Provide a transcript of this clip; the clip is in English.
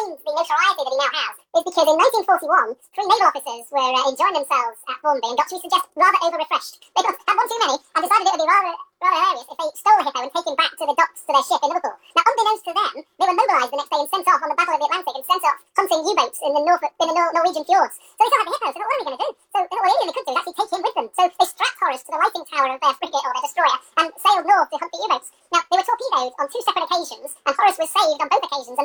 gained the notoriety that he now has is because in 1941, three naval officers were enjoying themselves at Formby and got, to be suggest, rather over-refreshed. They had one too many and decided it would be rather hilarious if they stole the Hippo and take him back to the docks to their ship in Liverpool. Now, unbeknownst to them, they were mobilised the next day and sent off on the Battle of the Atlantic and sent off hunting U-boats in the Norwegian fjords. So they still had the Hippo, so they thought, what are we going to do? So they thought, well, the only thing they could do is actually take him with them. So they strapped Horace to the lighting tower of their frigate or their destroyer and sailed north to hunt the U-boats. Now, they were torpedoed on two separate occasions, and Horace was saved on both occasions.